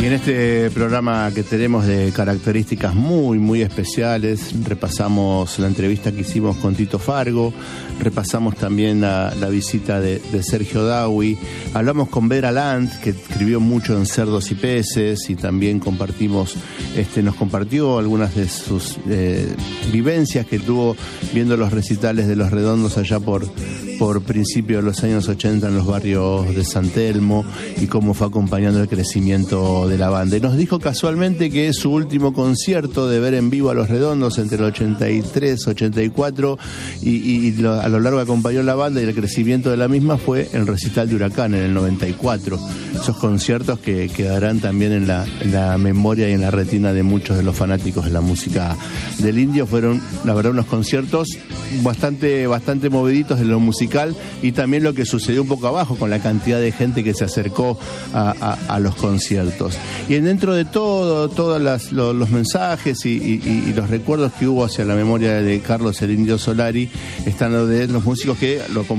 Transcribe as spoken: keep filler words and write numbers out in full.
Y en este programa que tenemos de características muy, muy especiales, repasamos la entrevista que hicimos con Tito Fargo, repasamos también la, la visita de, de Sergio Dawi, hablamos con Vera Land, que escribió mucho en Cerdos y Peces, y también compartimos, este, nos compartió algunas de sus eh, vivencias que tuvo viendo los recitales de Los Redondos allá por, por principios de los años ochenta en los barrios de San Telmo, y cómo fue acompañando el crecimiento de la banda. Y nos dijo casualmente que su último concierto de ver en vivo a Los Redondos entre el ochenta y tres, ochenta y cuatro y, y, y lo, a lo largo acompañó la banda y el crecimiento de la misma fue el recital de Huracán en el noventa y cuatro. Esos conciertos que quedarán también en la, en la memoria y en la retina de muchos de los fanáticos de la música del Indio. Fueron, la verdad, unos conciertos bastante, bastante moviditos de lo musical, y también lo que sucedió un poco abajo con la cantidad de gente que se acercó a, a, a los conciertos. Y dentro de todo, todos las, los, los mensajes y, y, y los recuerdos que hubo hacia la memoria de Carlos el Indio Solari, están los de los músicos que lo acompañaron